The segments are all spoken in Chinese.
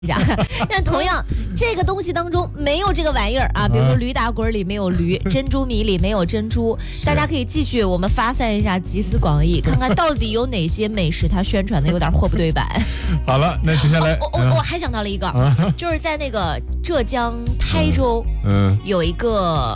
下。但同样，这个东西当中没有这个玩意儿啊，比如说驴打滚里没有驴，珍珠米里没有珍珠。大家可以继续我们发散一下，集思广益，看看到底有哪些美食它宣传的有点货不对版。 好了，那接下来我还想到了一个，就是在那个浙江台州，有一个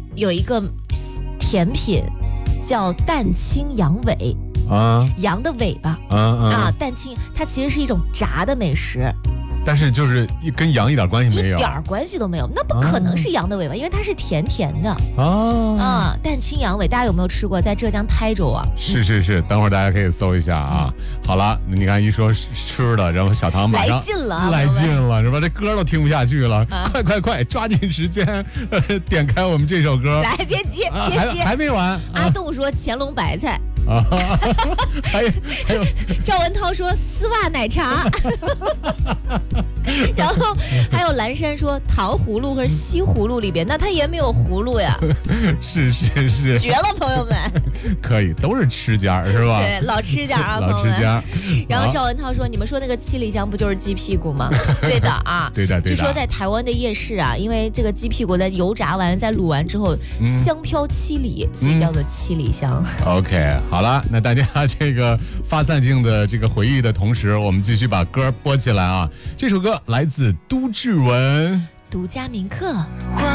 甜品叫蛋清羊尾。羊的尾巴蛋清，它其实是一种炸的美食， 但是就是跟羊一点关系没有， 一点关系都没有，那不可能是羊的尾巴，因为它是甜甜的蛋清羊尾，大家有没有吃过？在浙江台州啊？ 是，等会儿大家可以搜一下啊。好了，你看一说吃的，然后小唐马上来劲了，是吧？这歌都听不下去了，快，抓紧时间点开我们这首歌。 来，别急， 还没完。 阿栋说乾隆白菜。 还有赵文涛说丝袜奶茶。然后还有蓝山说糖葫芦和西葫芦里边，那它也没有葫芦呀。 是绝了，朋友们。 可以，都是吃家是吧？ 对，老吃家啊， 老吃家。 然后赵文涛说，你们说那个七里香不就是鸡屁股吗？对的啊， 对的。 据说在台湾的夜市啊，因为这个鸡屁股在油炸完再卤完之后香飘七里，所以叫做七里香。 OK， 好了，那大家这个发散性的这个回忆的同时，我们继续把歌播起来啊。这首歌来自都志文， 独家铭刻。